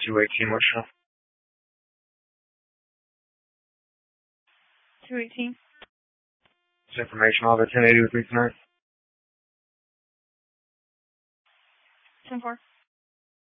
218, what's your 218. this information all the 1080 with me tonight? 10-4.